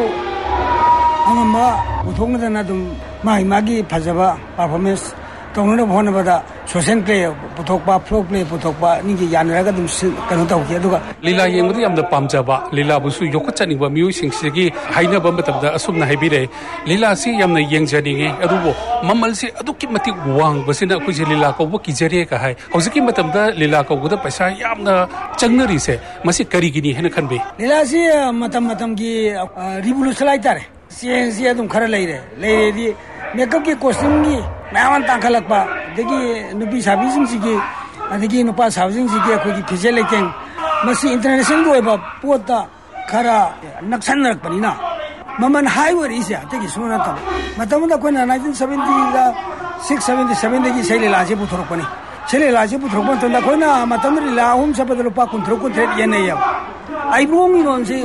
S13: amama uthongna na dum mai magi phajaba performance tongna bhona bada social play puthokpa folk play puthokpa ningi yanraga dum kanu tawki aduga
S4: Lila yengmudi amda pamjaba Lila busu yokachani ba miu singsigi haina ba matabda asumna haibire Lila si yamna yengjaninge adubo mamal si adukki mati wang basina ku Lila ko bo kijare ka hai hoziki matabda Lila ko goda paisa yamna changnari se masi karigini hena khanbe
S13: Lila si matam matam gi revolution laitare sien si adum khara leire leire di makeup ki costume gi naman tangkhalakpa degi nubi sabi singsi adigi nupa sabi singsi ko gi phijele keng masi international go ba pota khara naksan rakpani na maman highway is ya degi suna ta matamda ko na nineteen seventy da six seventy-seven degi sele laje puthorpani sele laje puthorpon to na ko na matamri la hum sabadlo pa kun throku thre yene ya ai bongi non se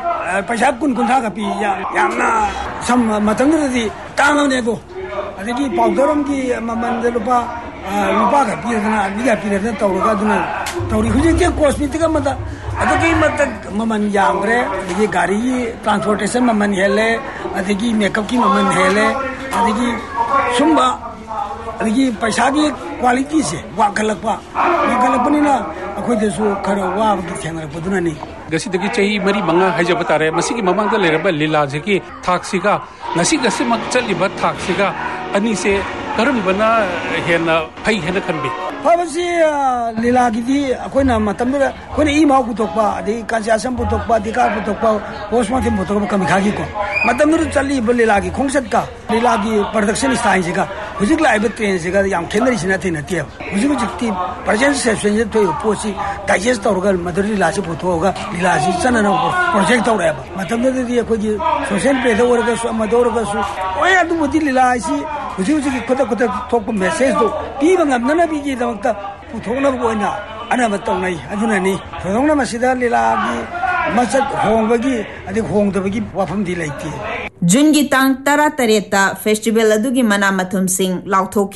S13: paisa kun kun tha ka pi ya yamna sam matamri di tangane do adigi powderum ki maman de lupa lupa ka pi na niga pi na tawra duna tawri huje ke cosmetic mata adigi mata maman yamre adigi gari transportation maman hele adigi makeup ki maman hele adigi sumba adigi paisa ki quality se wa kalakpa wa kalapani na akoi desu khara wa ki thengara paduna ni
S4: gasi dagi chahi mari manga haijaba tare masigi mamangda leraba Lila jeki thaksiga ngasi gasi mak chaliba thaksiga ani se karambana hena phai hena khanbi
S13: phabasi Lila gi di akoina matamra koina i mau putokpa adi kansiasam putokpa dikar putokpa postmortem putokpa kam khagi ko matamru chali Lila gi khongsat ka Lila gi production style jiga hujik lai bet train jiga yam khenari sina thina tia hujik jikti present session je toy posi digest torgal maduri Lila se putoga Lila ji chana na project tor ba matamru di ko gi social media orga su amadorga su oya du mudi Lila si hujik hujik kota kota thok message do pi bangam na bi gi ta puthongna bo na ana ba tongnai aduna ni thongna masida Lila gi masat hongbagi adi hongdabagi wafam di laiti
S2: June gi tang tara tareta festival adugi mana mathum sing lauthoki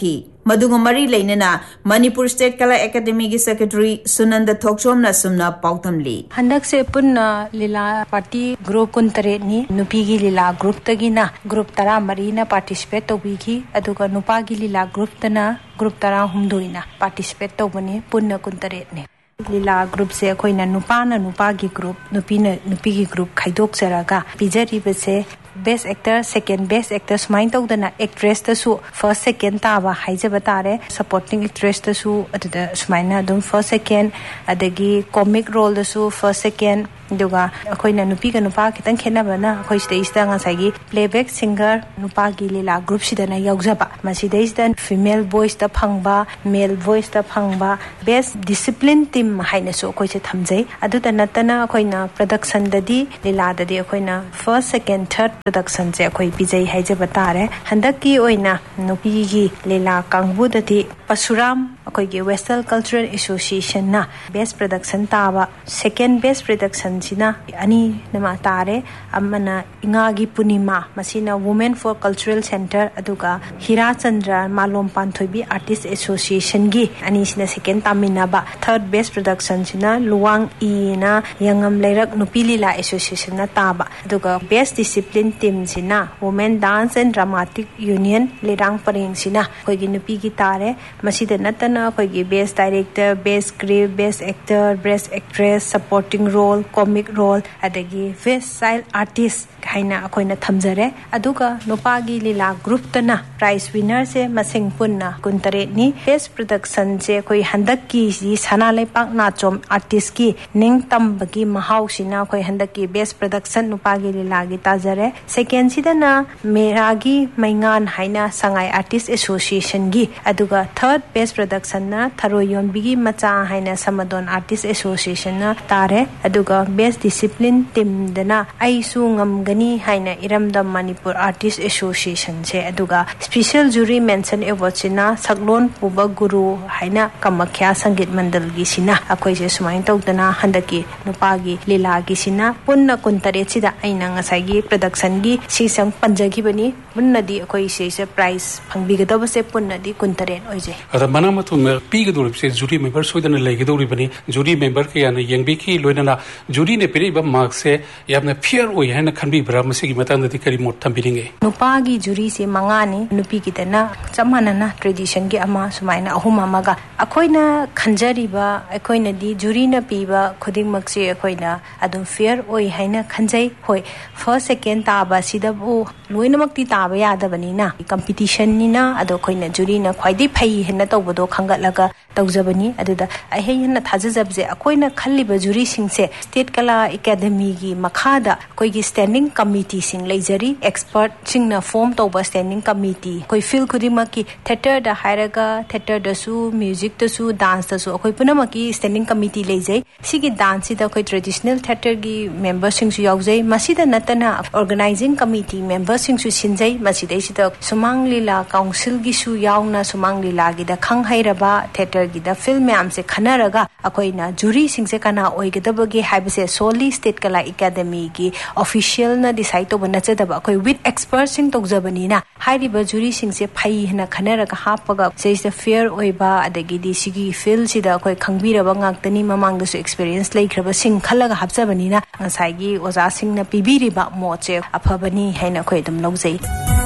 S2: मदुग मरी लेनना Manipur state कला academy की secretary Sunand थोकचोमना Sumana पाउतमली
S14: हंदक से पुन्ना लीला party group कुंतरे नि नुपी की लीला group तगिना group तरा Marina participate तोबीगी अदुगा नुपा की लीला group तना group तरा हुमदुइना पार्टिसिपेट तोबनी पुन्ना कुंतरे ने लीला ग्रुप से अखोइना नुपाना नुपा की ग्रुप नुपीना नुपी की ग्रुप खाइदोक सेरागा पिजरीबे से best actor second best actor सुमाइन तौदना actress तसु फर्स्ट सेकेंड ताबा हाइजब तारे सपोर्टिंग एक्ट्रेस तसु अदुदा सुमाइना दुम फर्स्ट सेकेंड अदगी कॉमिक रोल तसु फर्स्ट सेकेंड दुगा अखोइना नुपी का नुपा खितंग खेनाबना अखोइ स्टेजदा ngasagi प्लेबैक सिंगर नुपा की लीला ग्रुप सिदना यौजबा मसिदैसदा फीमेल वॉइस दा फंगबा मेल वॉइस दा फंगबा बेस्ट डिसिप्लिन टीम हाइनसो अखोइ से थमजै अदुदा नतना अखोइना प्रोडक्शन ददी लीला ददी अखोइना फर्स्ट सेकेंड थर्ड प्रोडक्शन से अखोइ पिजै हाइजब तारे हंदक की ओइना नुपी की लीला कांगबु ददी परशुराम अखोइ के वेस्टर्न कल्चरल एसोसिएशन ना बेस्ट प्रोडक्शन ताबा सेकेंड बेस्ट प्रोडक्शन सिना अनि नमा तारे अमना इंगागी Punima मसिना women for cultural centre अदुगा Heera Chandra Malom पांथोबी artist association गी अनि सिना सेकेंड तामिनाबा थर्ड बेस्ट प्रोडक्शन सिना लुवांग ईना यंगम लेरक नुपी लीला एसोसिएशन ना ताबा अदुगा best discipline team Cina women dance and dramatic union लेरांग परेंग सिना कोई नुपी की तारे मसिदा नतना कोई best director best script best actor best actress supporting role comic role अदगी best child artist हाइना अखोइना थमजरे अदुगा नुपागी लीला group तना prize winner से मसिंग पुन्ना कुंतरे नि best production से कोई हंदक की जी सना लेपाक नाचोम आर्टिस्ट की निंग तंबगी महाउ सिना कोई हंदक की बेस्ट प्रोडक्शन नुपागी लीला गी ताजरे सेकेंड सिदना मेरागी मैंगान हाइना संगाई आर्टिस्ट एसोसिएशन गी अदुगा थर्ड बेस्ट प्रोडक्शन ना थरोयोन बिगी मचा हाइना समदोन आर्टिस्ट एसोसिएशन ना तारे अदुगा बेस्ट डिसिप्लिन टीम दना आइसु ngam haina iramdam manipur artist association se aduga special jury mention award sina saglon puba guru haina kamakya sangit mandal gi sina akoi je sumain tawdana handaki nupagi lila gi sina punna kuntare sida aina ngasai gi production gi sisang panjagi bani munnadi akoi se se prize phangbi gadaba se punna di kuntare oije
S4: ada manama tu pi gadori se jury member soidana lei gadori bani jury member ke yana yengbi ki loinana jury ne piri ba mark se yamna fear oi haina khanbi ब्रह्मसी की मतंग दति करी मोट थंबिरिंगे
S14: नुपागी जुरी से मंगानी नुपी की तना चमनना tradition के अमा सुमाइना अहुम अमागा अखोइना खंजरीबा अखोइना दी जुरी न पीबा खुदिंग मक्से अखोइना अदुम फेयर ओइ हाइना खंजै होय फर्स्ट सेकेंड ताबा सिदबु लोइनमक्ति ताबा यादबनिना कंपटीशन निना अदो खोइना जुरी न ख्वाइदि फै हेना तौबदो खंगलगा तौजबनी अदुदा अहेयना थाजजबजे अखोइना खल्लिबा जुरी सिंगसे स्टेट कला एकेडमी की मखादा कोइगी स्टैंडिंग कमिटी सिंग लेजरी एक्सपर्ट सिंग ना फॉर्म तौबा स्टैंडिंग कमिटी कोई फील खुदिमा की थिएटर दा हायरगा थिएटर दसु म्यूजिक दसु डांस दसु अखोइ पुनम की स्टैंडिंग कमिटी लेजै सिगी डांस सिदा कोई ट्रेडिशनल थिएटर की मेंबर सिंग सु यावजै मसिदा नतना ऑर्गेनाइजिंग कमिटी मेंबर सिंग सु सिनजै मसिदै सिदा सुमांग लीला काउंसिल की सु यावना सुमांग लीला की दा खंग हायरबा थिएटर की दा फिल्म मैम से खनरगा अखोइना जुरी सिंग से कना ओइगदबगे हाइबसे सोली स्टेट कला एकेडमी की ऑफिशियल ना डिसाइड तो बनचदबा कोई विद एक्सपर्ट सिंग तौजबनीना हाइरिबा जुरी सिंग से फै हना खनरगा हापगा cess the fair ओइबा अदगी the सिगी feel सिदा कोई खंगबिरबा ngakतनी ममांगदसु एक्सपीरियंस लेख्रबा सिंग खलगा हापजबनीना साइगी ओजा सिंग ना पिबिरिबा मोचे अफबनी हैना कोई दम लौजै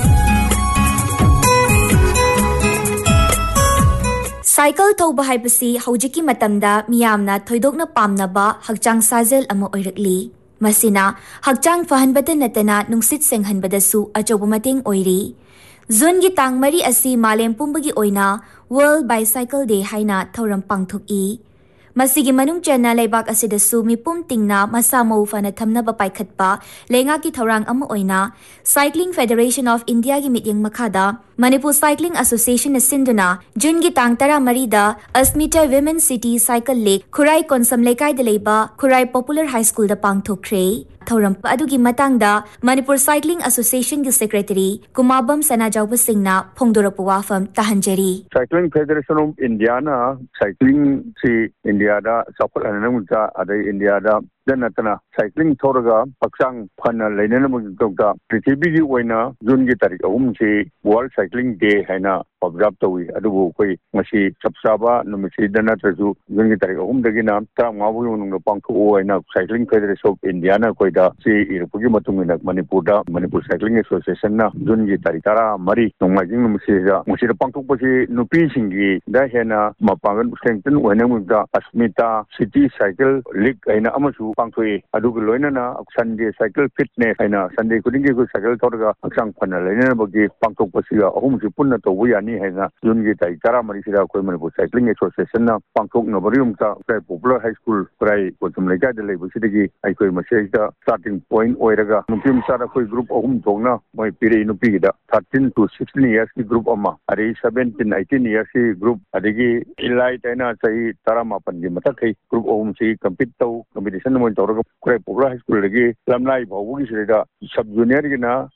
S7: साइकिल थौबा हाइबसी हौजिकी मतमदा मियामना थोइदोकना पामनबा हकचांग साजेल अमा ओइरकली मसिना हकचांग फहनबदा नतना नुंसित सेंगहनबदसु अचौबा मतेंग ओइरी जून की तांग मरी असी मालेम पुंबगी ओइना वर्ल्ड बाइसाइकिल डे हाइना थौरम पांगथोकई मसिगी मनुंग चेना लेबाक असिदसु मिपुम तिंगना मसा मौ फना थमनबा पाइखतपा लेंगा की थौरांग अमा ओइना साइक्लिंग फेडरेशन ऑफ इंडिया की मीटिंग मखादा मणिपुर साइक्लिंग एसोसिएशन ने सिंधुना जून की तांग तरा मरीदा अस्मिता विमेन सिटी साइकिल लेक खुराई कोनसम लेकाई दलेबा खुराई पॉपुलर हाई स्कूल दा पांगथोखरे थौरम अदुगी मतंगदा मणिपुर साइक्लिंग एसोसिएशन की secretary कुमाबम सनाजाउब सिंहना फोंदोरप वाफम तहंजरी
S15: cycling federation of India ना साइक्लिंग सी इंडिया दा सपोर्ट अनमुजा अदे इंडिया दा नतना साइक्लिंग थोरगा पक्षांग फन लेने मगदा पृथ्वी की ओइना जून की तारीख अहुम से वर्ल्ड साइक्लिंग डे हैना ऑब्जर्व तौई अदुबो कोई मसी सबसाबा नुमिसी दना तजु जून की तारीख अहुम दगिना तरामाबु नुंग पांखो ओइना साइक्लिंग फेडरेशन ऑफ इंडिया ना कोइदा से इरपुगी मतुंगिना मणिपुर दा मणिपुर साइक्लिंग एसोसिएशन ना जून की तारीख तारा मरी नोंमाइजिंग नुमिसी जा मसी पांखोपसी नुपी सिंगी दा हेना मपांगन स्ट्रेंथन ओइना मुदा अस्मिता सिटी साइकिल लीग हैना अमसु पांखोई अदुग लोइना संडे साइकिल फिटनेस हैना संडे खुदिंगी को साइकिल थोरगा हक्सांग फन लेने बगी पांखोपसी अहुम से पुन्ना तौबु यानी हैना जून की तारीख तारा मरी सिदा कोई मणिपुर साइक्लिंग एसोसिएशन ना पांखोक नबरियुमता प्राय पॉपुलर हाई स्कूल प्राय कोचम लेका दे लेबसिदगी आइकोई मसेजदा स्टार्टिंग पॉइंट ओइरगा नुपिम सारा कोई ग्रुप अहुम थोंगना मोय पिरे नुपीगिदा थर्टीन टू सिक्सटीन इयर्स की ग्रुप अमा अरे सेवेंटीन एटीन इयर्स की ग्रुप अदगी इलाइट हैना सही तारा मापन की मथा खै ग्रुप अहुम से कंपीट तौ कंपटीशन मोय तौरगा प्राय पॉपुलर हाई स्कूल लगी लमलाई भावुगी सिदा सब जूनियर की ना